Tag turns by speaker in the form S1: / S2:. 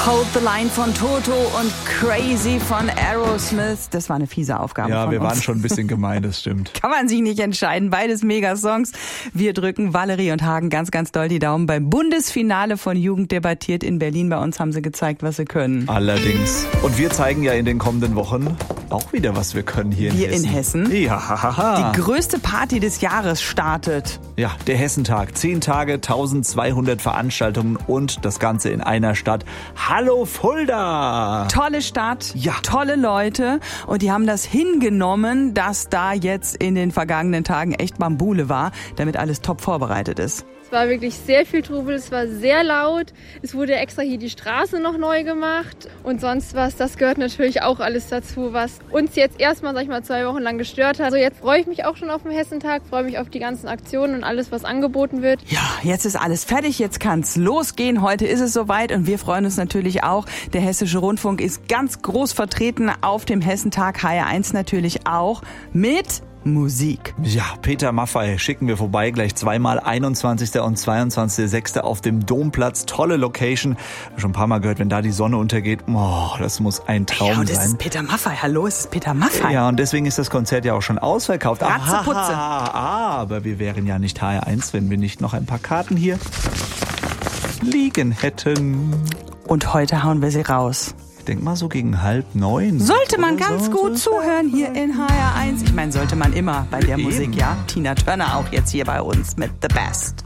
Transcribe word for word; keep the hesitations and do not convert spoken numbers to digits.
S1: Hold the Line von Toto und Crazy von Aerosmith. Das war eine fiese Aufgabe
S2: Ja,
S1: von
S2: wir
S1: uns.
S2: waren schon ein bisschen gemein, das stimmt.
S1: Kann man sich nicht entscheiden. Beides Megasongs. Wir drücken Valerie und Hagen ganz, ganz doll die Daumen beim Bundesfinale von Jugend debattiert in Berlin. Bei uns haben sie gezeigt, was sie können.
S2: Allerdings. Und wir zeigen ja in den kommenden Wochen auch wieder, was wir können hier in
S1: Wir
S2: Hessen.
S1: in Hessen?
S2: Ja, hahaha.
S1: Die größte Party des Jahres startet.
S2: Ja, der Hessentag. Zehn Tage, tausendzweihundert Veranstaltungen und das Ganze in einer Stadt. Hallo Fulda!
S1: Tolle Stadt,
S2: Ja.
S1: tolle Leute und die haben das hingenommen, dass da jetzt in den vergangenen Tagen echt Bambule war, damit alles top vorbereitet ist.
S3: Es war wirklich sehr viel Trubel, es war sehr laut. Es wurde extra hier die Straße noch neu gemacht und sonst was. Das gehört natürlich auch alles dazu, was uns jetzt erstmal, sag ich mal, zwei Wochen lang gestört hat. Also jetzt freue ich mich auch schon auf den Hessentag, freue mich auf die ganzen Aktionen und alles, was angeboten wird.
S1: Ja, jetzt ist alles fertig, jetzt kann's losgehen. Heute ist es soweit und wir freuen uns natürlich auch. Der Hessische Rundfunk ist ganz groß vertreten auf dem Hessentag, H R eins natürlich auch, mit Musik.
S2: Ja, Peter Maffay schicken wir vorbei, gleich zweimal, einundzwanzigster und zweiundzwanzigster sechster auf dem Domplatz. Tolle Location. Schon ein paar Mal gehört, wenn da die Sonne untergeht, oh, das muss ein Traum
S1: Ja, und es
S2: sein.
S1: ist Peter Maffay. Hallo, es ist Peter Maffay.
S2: Ja, und deswegen ist das Konzert ja auch schon ausverkauft.
S1: Ratzeputze.
S2: Aha, aber wir wären ja nicht H R eins, wenn wir nicht noch ein paar Karten hier liegen hätten.
S1: Und heute hauen wir sie raus.
S2: Ich denke mal so gegen halb neun.
S1: Sollte man
S2: Oder
S1: ganz
S2: so.
S1: gut zuhören hier in H R eins. Ich meine, sollte man immer bei der
S2: Eben.
S1: Musik, ja. Tina Turner auch jetzt hier bei uns mit The Best.